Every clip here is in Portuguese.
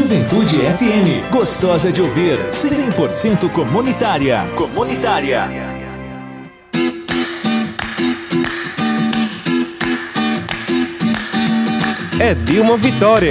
Juventude FM, gostosa de ouvir, 100% comunitária. É Dilma Vitória.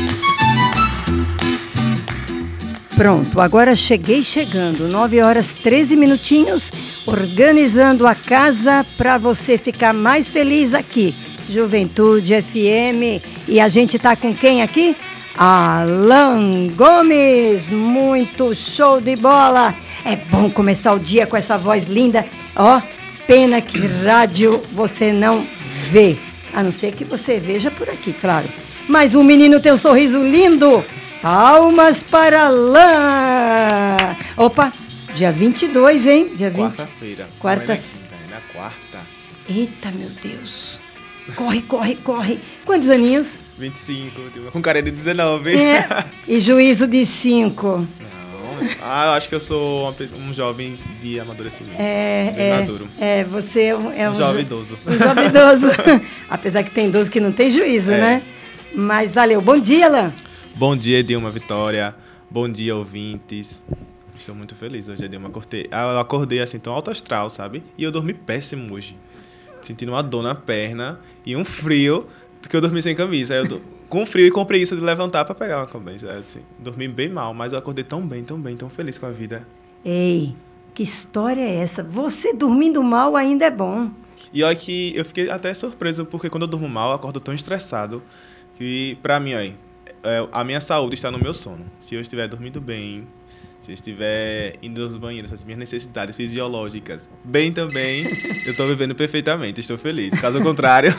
Pronto, agora chegando, 9 horas 13 minutinhos, organizando a casa para você ficar mais feliz aqui. Juventude FM, e a gente tá com quem aqui? Alan Gomes, muito show de bola. É bom começar o dia com essa voz linda. Ó, pena que rádio você não vê, a não ser que você veja por aqui, claro. Mas o menino tem um sorriso lindo. Palmas para Alan. Opa, dia 22, hein? Dia 20. Quarta-feira. Na quarta. Eita, meu Deus. Corre. Quantos aninhos? 25, com cara de 19. É, e juízo de 5. Não, eu acho que eu sou um jovem de amadurecimento. Bem maduro. Você é um jovem idoso. Um jovem idoso. Apesar que tem idoso que não tem juízo, né? Mas valeu. Bom dia, Alan. Bom dia, Dilma Vitória. Bom dia, ouvintes. Estou muito feliz hoje, Dilma. Eu acordei assim, tão alto astral, sabe? E eu dormi péssimo hoje. Sentindo uma dor na perna e um frio, que eu dormi sem camisa. Aí com frio e com preguiça de levantar para pegar uma camisa. Assim, dormi bem mal, mas eu acordei tão bem, tão feliz com a vida. Ei, que história é essa? Você dormindo mal ainda é bom. E olha que eu fiquei até surpreso, porque quando eu durmo mal, eu acordo tão estressado que, pra mim, olha, a minha saúde está no meu sono. Se eu estiver dormindo bem, se eu estiver indo aos banheiros, as minhas necessidades fisiológicas bem também, eu estou vivendo perfeitamente, estou feliz. Caso contrário...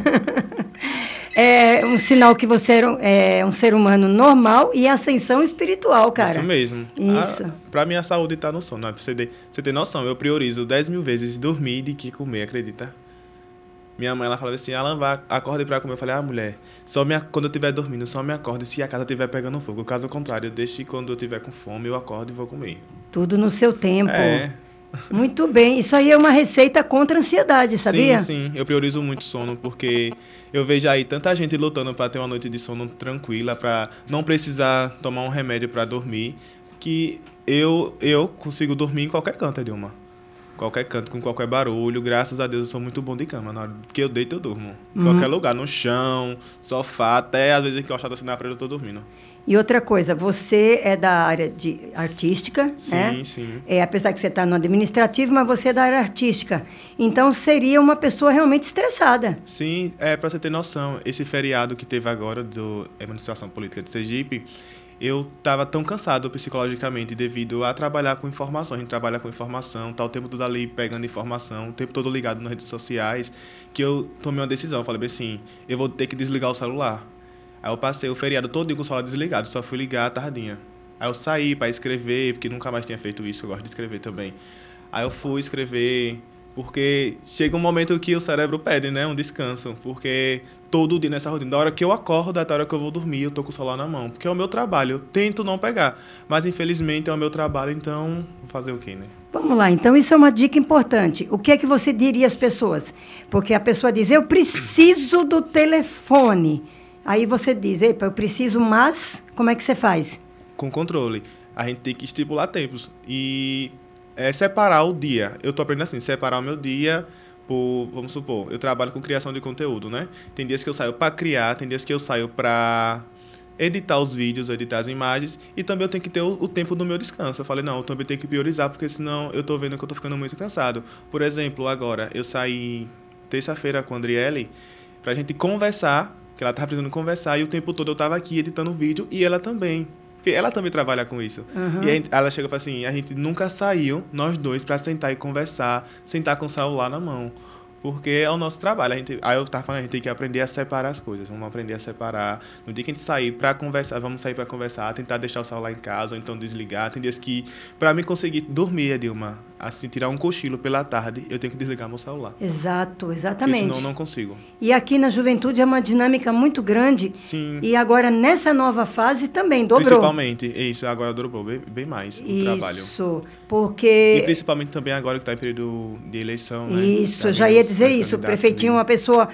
É um sinal que você é um ser humano normal e ascensão espiritual, cara. Isso mesmo. Isso. Pra mim, a saúde tá no sono. Pra você ter noção, eu priorizo 10 mil vezes dormir do que comer, acredita? Minha mãe, ela falava assim, Alan, acorde pra comer. Eu falei, mulher, quando eu estiver dormindo, só me acorde se a casa estiver pegando fogo. Caso contrário, eu deixo quando eu estiver com fome, eu acordo e vou comer. Tudo no seu tempo. É. Muito bem. Isso aí é uma receita contra a ansiedade, sabia? Sim. Eu priorizo muito sono, porque eu vejo aí tanta gente lutando para ter uma noite de sono tranquila, para não precisar tomar um remédio para dormir, que eu consigo dormir em qualquer canto, Edilma. Qualquer canto, com qualquer barulho. Graças a Deus eu sou muito bom de cama. Na hora que eu deito, eu durmo. Em qualquer lugar, no chão, sofá, até às vezes encostado assim na parede eu tô dormindo. E outra coisa, você é da área de artística, né? Sim. Apesar que você está no administrativo, mas você é da área artística. Então, seria uma pessoa realmente estressada. Sim, para você ter noção, esse feriado que teve agora da administração política de Sergipe, eu estava tão cansado psicologicamente devido a trabalhar com informação. A gente trabalha com informação, tá o tempo todo ali pegando informação, o tempo todo ligado nas redes sociais, que eu tomei uma decisão. Eu falei bem assim, eu vou ter que desligar o celular. Aí eu passei o feriado todo com o celular desligado, só fui ligar à tardinha. Aí eu saí para escrever, porque nunca mais tinha feito isso, eu gosto de escrever também. Aí eu fui escrever, porque chega um momento que o cérebro pede, né, um descanso, porque todo dia nessa rotina, da hora que eu acordo até a hora que eu vou dormir, eu tô com o celular na mão, porque é o meu trabalho, eu tento não pegar, mas infelizmente é o meu trabalho, então vou fazer o quê, né? Vamos lá, então isso é uma dica importante. O que é que você diria às pessoas? Porque a pessoa diz, eu preciso do telefone. Aí você diz, epa, eu preciso, mas como é que você faz? Com controle. A gente tem que estipular tempos e separar o dia. Eu tô aprendendo assim, separar o meu dia por, vamos supor, eu trabalho com criação de conteúdo, né? Tem dias que eu saio para criar, tem dias que eu saio para editar os vídeos, editar as imagens, e também eu tenho que ter o tempo do meu descanso. Eu falei, não, eu também tenho que priorizar, porque senão eu tô vendo que eu tô ficando muito cansado. Por exemplo, agora, eu saí terça-feira com a Andriele pra gente conversar, que ela estava precisando conversar, e o tempo todo eu estava aqui editando o vídeo, e ela também. Porque ela também trabalha com isso. Uhum. E ela chegou e falou assim, a gente nunca saiu, nós dois, para sentar e conversar, sentar com o celular na mão. Porque é o nosso trabalho. Aí eu estava falando, a gente tem que aprender a separar as coisas. Vamos aprender a separar. No dia que a gente sair para conversar, vamos sair para conversar, tentar deixar o celular em casa, ou então desligar. Tem dias que, para mim conseguir dormir, Edilma, assim, tirar um cochilo pela tarde, eu tenho que desligar meu celular. Exato, Porque exatamente. senão eu não consigo. E aqui na juventude é uma dinâmica muito grande. Sim. E agora, nessa nova fase, também dobrou. Principalmente, isso, agora dobrou bem mais o trabalho. Isso, porque... E principalmente também agora que está em período de eleição, né? Isso, eu já ia dizer isso. O prefeitinho é uma pessoa